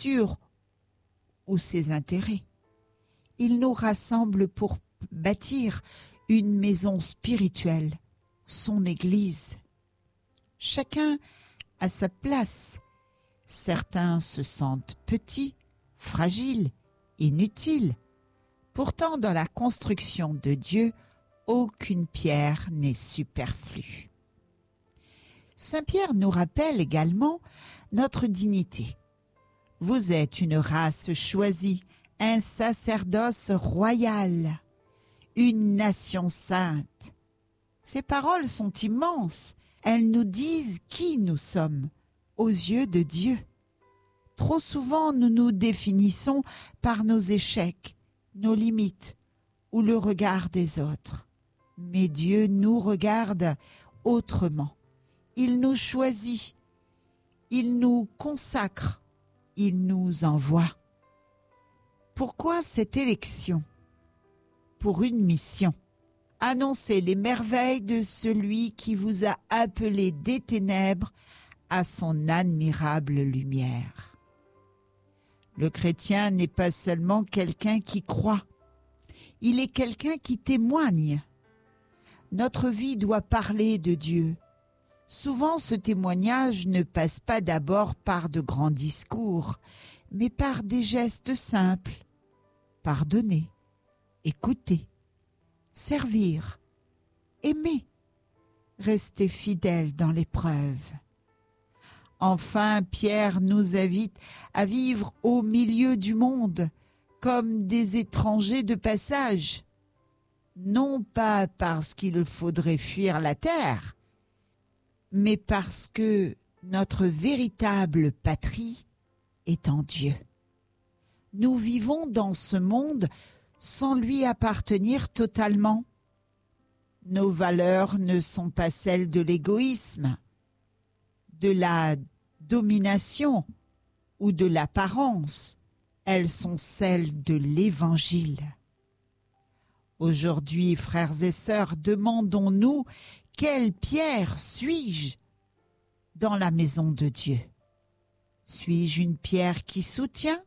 blessures ou ses intérêts. Il nous rassemble pour bâtir une maison spirituelle, son Église. Chacun a sa place. Certains se sentent petits, fragiles, inutiles. Pourtant, dans la construction de Dieu, aucune pierre n'est superflue. Saint Pierre nous rappelle également notre dignité. Vous êtes une race choisie, un sacerdoce royal, une nation sainte. Ces paroles sont immenses. Elles nous disent qui nous sommes aux yeux de Dieu. Trop souvent, nous nous définissons par nos échecs, nos limites ou le regard des autres. Mais Dieu nous regarde autrement. Il nous choisit, il nous consacre, il nous envoie. Pourquoi cette élection? Pour une mission. Annoncer les merveilles de celui qui vous a appelé des ténèbres à son admirable lumière. Le chrétien n'est pas seulement quelqu'un qui croit, il est quelqu'un qui témoigne. Notre vie doit parler de Dieu. Souvent, ce témoignage ne passe pas d'abord par de grands discours, mais par des gestes simples. Pardonner, écouter, servir, aimer, rester fidèle dans l'épreuve. Enfin, Pierre nous invite à vivre au milieu du monde, comme des étrangers de passage. Non pas parce qu'il faudrait fuir la terre, mais parce que notre véritable patrie est en Dieu. Nous vivons dans ce monde sans lui appartenir totalement. Nos valeurs ne sont pas celles de l'égoïsme, de la domination ou de l'apparence. Elles sont celles de l'Évangile. Aujourd'hui, frères et sœurs, demandons-nous quelle pierre suis-je dans la maison de Dieu? Suis-je une pierre qui soutient,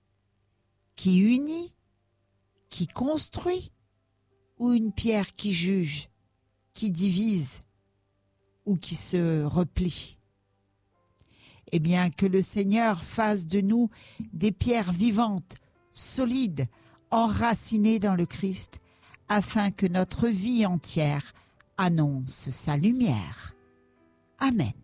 qui unit, qui construit, ou une pierre qui juge, qui divise ou qui se replie? Eh bien, que le Seigneur fasse de nous des pierres vivantes, solides, enracinées dans le Christ, afin que notre vie entière annonce sa lumière. Amen.